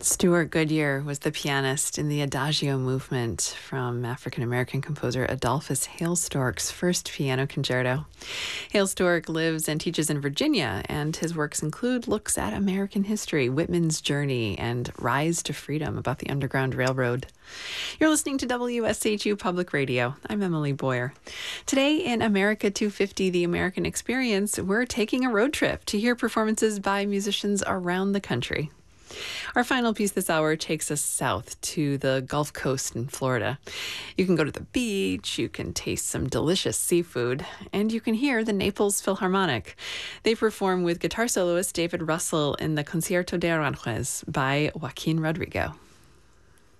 Stuart Goodyear was the pianist in the Adagio movement from African-American composer Adolphus Hailstork's first piano concerto. Hailstork lives and teaches in Virginia, and his works include looks at American history, Whitman's journey, and Rise to Freedom about the Underground Railroad. You're listening to WSHU Public Radio. I'm Emily Boyer. Today in America 250, The American Experience, we're taking a road trip to hear performances by musicians around the country. Our final piece this hour takes us south to the Gulf Coast in Florida. You can go to the beach, you can taste some delicious seafood, and you can hear the Naples Philharmonic. They perform with guitar soloist David Russell in the Concierto de Aranjuez by Joaquin Rodrigo.